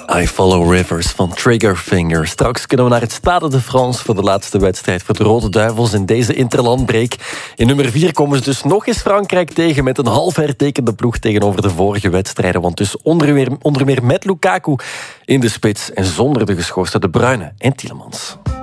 I Follow Rivers van Triggerfinger. Straks kunnen we naar het Stade de France voor de laatste wedstrijd voor de Rode Duivels in deze interlandbreak. In nummer 4 komen ze dus nog eens Frankrijk tegen met een half hertekende ploeg tegenover de vorige wedstrijden. Want dus onder meer met Lukaku in de spits en zonder de geschorste De Bruyne en Tielemans.